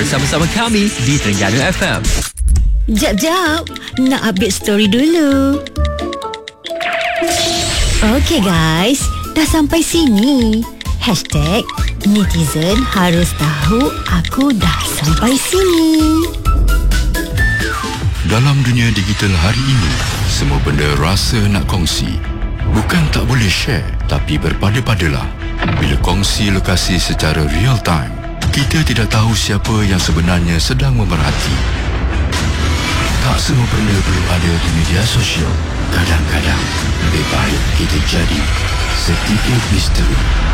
bersama-sama kami di Terengganu FM. Jap, nak update story dulu. Okay guys, dah sampai sini. #netizen harus tahu aku dah sampai sini. Dalam dunia digital hari ini, semua benda rasa nak kongsi. Bukan tak boleh share, tapi berpada-padalah. Bila kongsi lokasi secara real time, kita tidak tahu siapa yang sebenarnya sedang memerhati. Tak semua benda perlu ada di media sosial. Kadang-kadang lebih baik kita jadi sedikit misteri.